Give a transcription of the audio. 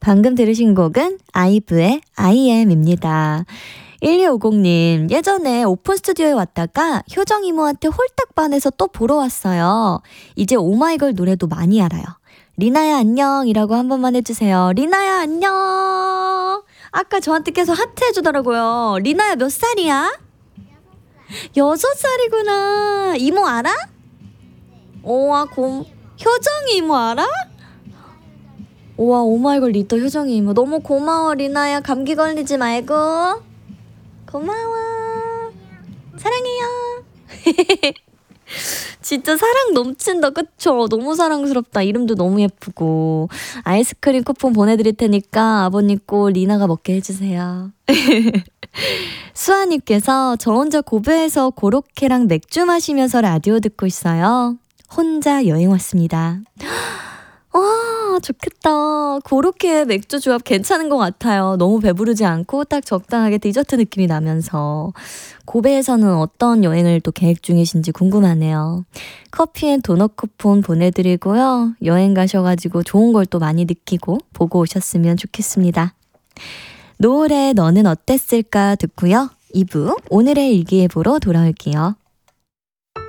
방금 들으신 곡은 아이브의 I am입니다. 1250님, 예전에 오픈 스튜디오에 왔다가 효정 이모한테 홀딱 반해서 또 보러 왔어요. 이제 오마이걸 노래도 많이 알아요. 리나야 안녕 이라고 한 번만 해주세요. 리나야 안녕. 아까 저한테 계속 하트 해주더라고요. 리나야 몇 살이야? 6살이구나. 이모 알아? 오와 효정이 이모 알아? 우와 오마이걸 리더 효정이 이모 너무 고마워 리나야. 감기 걸리지 말고 고마워. 사랑해요. 진짜 사랑 넘친다 그쵸? 너무 사랑스럽다. 이름도 너무 예쁘고. 아이스크림 쿠폰 보내드릴 테니까 아버님 꼭 리나가 먹게 해주세요. 수아님께서 저 혼자 고베에서 고로케랑 맥주 마시면서 라디오 듣고 있어요. 혼자 여행 왔습니다. 와 좋겠다. 고로케 맥주 조합 괜찮은 것 같아요. 너무 배부르지 않고 딱 적당하게 디저트 느낌이 나면서. 고베에서는 어떤 여행을 또 계획 중이신지 궁금하네요. 커피앤 도넛 쿠폰 보내드리고요. 여행 가셔가지고 좋은 걸 또 많이 느끼고 보고 오셨으면 좋겠습니다. 노을의 너는 어땠을까 듣고요. 2부 오늘의 일기예보로 돌아올게요.